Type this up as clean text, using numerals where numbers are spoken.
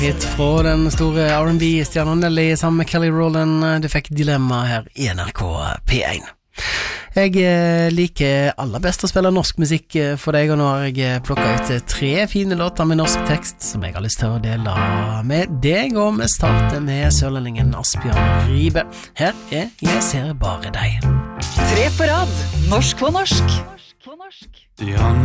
Hit fra den store R&B-stjernen Nelly sammen med Kelly Rowland. Du fikk Dilemma her i NRK P1. Jeg liker aller best å spille norsk musikk for deg, og nå har jeg plukket ut 3 fine låter med norsk tekst som jeg har lyst til å dele med deg, og vi starter med sørlendingen Asbjørn Ribe. Her Jeg ser bare deg. 3 på rad, norsk på norsk. Ja,